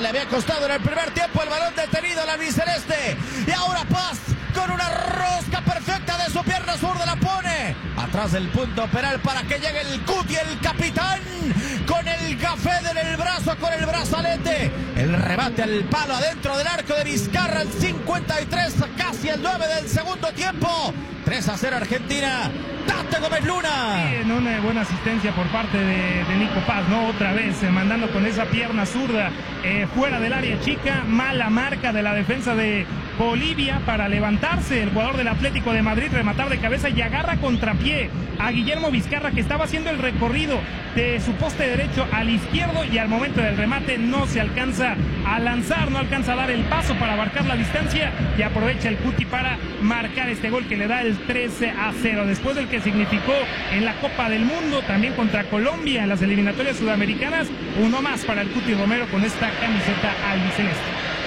había costado en el primer tiempo el balón detenido al albiceleste. Y ahora Paz con una rosca perfecta de su pierna zurda la pone atrás del punto penal para que llegue el Cuti, el capitán, con el gafet en el brazo, con el brazalete. El remate al palo adentro del arco de Vizcarra, el 53, casi el 9 del segundo tiempo. 3-0 Argentina. Tate Gómez Luna. Sí, en una buena asistencia por parte de Nico Paz, ¿no? Otra vez mandando con esa pierna zurda fuera del área chica. Mala marca de la defensa de Bolivia para levantarse. El jugador del Atlético de Madrid, rematar de cabeza y agarra contrapié a Guillermo Vizcarra, que estaba haciendo el recorrido de su poste derecho al izquierdo, y al momento del remate no se alcanza a lanzar, no alcanza a dar el paso para abarcar la distancia, y aprovecha el Cuti para marcar este gol que le da el 13-0, después del que significó en la Copa del Mundo, también contra Colombia en las eliminatorias sudamericanas. Uno más para el Cuti Romero con esta camiseta albiceleste.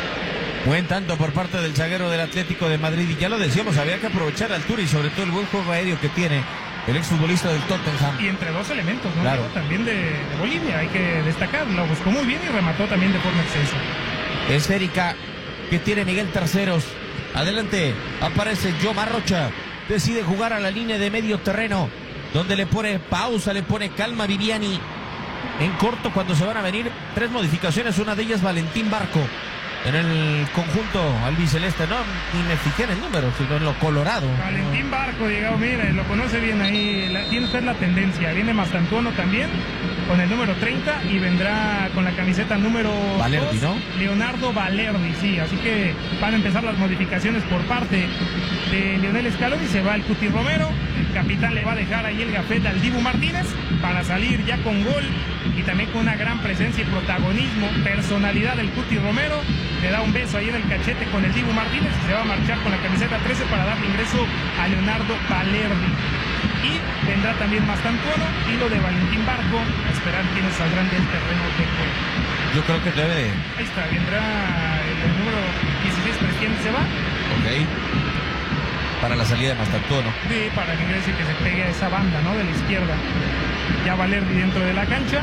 Buen tanto por parte del zaguero del Atlético de Madrid, y ya lo decíamos, había que aprovechar la altura y sobre todo el buen juego aéreo que tiene el exfutbolista del Tottenham. Y entre dos elementos, ¿no? Claro. También de Bolivia, hay que destacar, lo buscó muy bien y remató también de forma excelsa. Esférica que tiene Miguel Terceros. Adelante, aparece Yomar Rocha. Decide jugar a la línea de medio terreno, donde le pone pausa, le pone calma Viviani. En corto, cuando se van a venir 3 modificaciones, una de ellas Valentín Barco. En el conjunto albiceleste, no, ni me fijé en el número, sino en lo colorado. Valentín Barco, Diego, mira, lo conoce bien ahí, tiene usted la tendencia. Viene Mastantuono también, con el número 30, y vendrá con la camiseta número Valerdi, 2, ¿no? Leonardo Valerdi, sí, así que van a empezar las modificaciones por parte de Lionel Scaloni. Se va el Cuti Romero, el capitán le va a dejar ahí el gafete al Dibu Martínez para salir ya con gol y también con una gran presencia y protagonismo, personalidad del Cuti Romero. Le da un beso ahí en el cachete con el Dibu Martínez y se va a marchar con la camiseta 13 para darle ingreso a Leonardo Valerdi. Y vendrá también Mastantuono y lo de Valentín Barco, a esperar quiénes saldrán del terreno de juego. Yo creo que debe de... Ahí está, vendrá el número 16, pero ¿quién se va? Ok. Para la salida de Mastantuono. Sí, para que ingrese y que se pegue a esa banda, ¿no? De la izquierda. Ya Valerdi dentro de la cancha.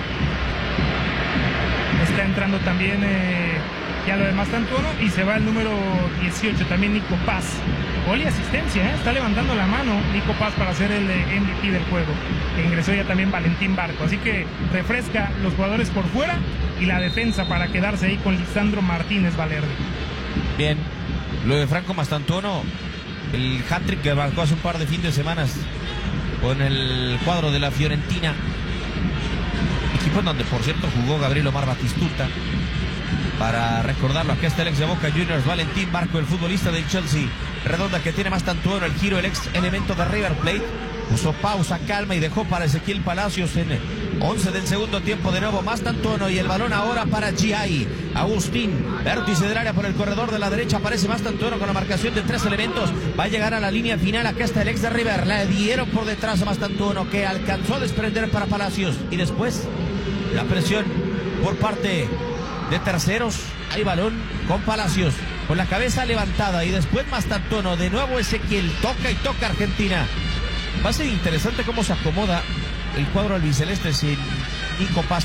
Está entrando también ya lo de Mastantuono, y se va el número 18, también Nico Paz. Gol y asistencia, está levantando la mano Nico Paz para ser el MVP del juego. Que ingresó ya también Valentín Barco, así que refresca los jugadores por fuera y la defensa para quedarse ahí con Lisandro Martínez Valerdi. Bien, lo de Franco Mastantuono, el hat-trick que marcó hace un par de fines de semanas con el cuadro de la Fiorentina, equipo en donde por cierto jugó Gabriel Omar Batistuta. Para recordarlo, aquí está el ex de Boca Juniors, Valentín Barco, el futbolista del Chelsea. Redonda que tiene Mastantuono, el giro, el ex elemento de River Plate. Puso pausa, calma y dejó para Ezequiel Palacios en 11 del segundo tiempo. De nuevo Mastantuono y el balón ahora para Giai. Agustín, vértice del área por el corredor de la derecha. Aparece Mastantuono con la marcación de 3 elementos. Va a llegar a la línea final. Acá está el ex de River. La dieron por detrás a Mastantuono, que alcanzó a desprender para Palacios. Y después la presión por parte de Terceros. Hay balón con Palacios, con la cabeza levantada, y después Mastantuono, de nuevo Ezequiel, toca y toca Argentina. Va a ser interesante cómo se acomoda el cuadro albiceleste sin Nico Paz.